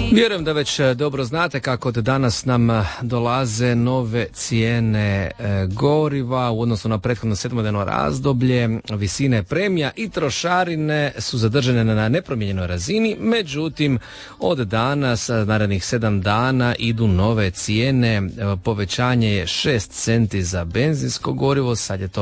Vjerujem da već dobro znate kako od danas nam dolaze nove cijene goriva u odnosu na prethodno sedmodnevno razdoblje. Visine premija i trošarine su zadržane na nepromijenjenoj razini, međutim od danas, narednih 7 dana, idu nove cijene. Povećanje je 6 centi za benzinsko gorivo, sad je to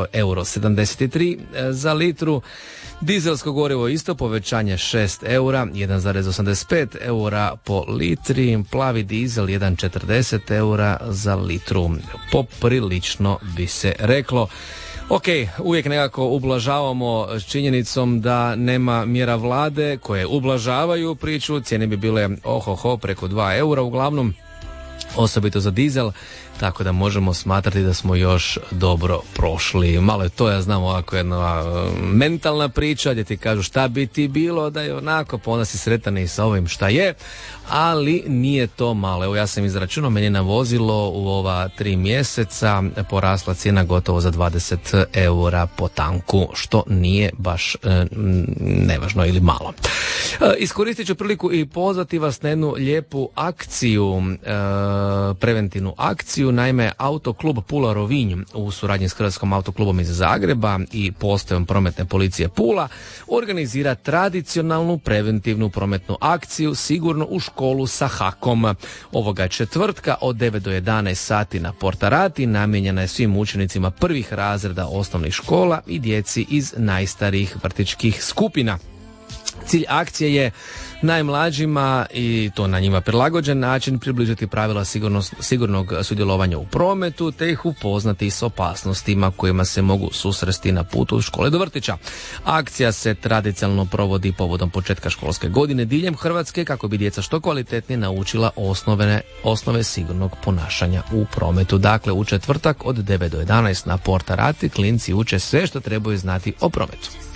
€73 za litru. Dizelsko gorivo isto, povećanje 6 eura, 1,85 eura po litri, plavi dizel 1,40 eura za litru. Poprilično bi se reklo. Ok, uvijek nekako ublažavamo činjenicom da nema mjera vlade koje ublažavaju priču, cijene bi bile preko 2 eura uglavnom, osobito za dizel, tako da možemo smatrati da smo još dobro prošli. Malo je to, ja znam, ovako jedna mentalna priča gdje ti kažu šta bi ti bilo da je onako, pa onda si sretan i sa ovim šta je, ali nije to malo. Evo, ja sam izračunao, meni je na vozilo u ova 3 mjeseca porasla cijena gotovo za 20 eura po tanku, što nije baš nevažno ili malo. Iskoristit ću priliku i pozvati vas na jednu lijepu akciju, preventivnu akciju. Naime, Autoklub Pula Rovinj u suradnji s Hrvatskom autoklubom iz Zagreba i postajom prometne policije Pula organizira tradicionalnu preventivnu prometnu akciju Sigurno u školu sa hakom. Ovoga četvrtka od 9 do 11 sati na Portarati namijenjena je svim učenicima prvih razreda osnovnih škola i djeci iz najstarijih vrtićkih skupina. Cilj akcije je najmlađima, i to na njima prilagođen način, približiti pravila sigurnog sudjelovanja u prometu te ih upoznati s opasnostima kojima se mogu susresti na putu od škole do vrtića. Akcija se tradicionalno provodi povodom početka školske godine diljem Hrvatske kako bi djeca što kvalitetnije naučila osnove sigurnog ponašanja u prometu. Dakle, u četvrtak od 9 do 11 na Portarati klinci uče sve što trebaju znati o prometu.